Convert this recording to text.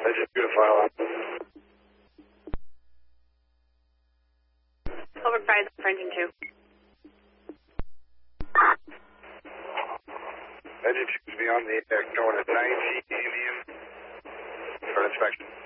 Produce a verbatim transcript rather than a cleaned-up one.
Engine two to file out. Over prize for engine two. Engine two is beyond the uh, going at ninety, alien for inspection.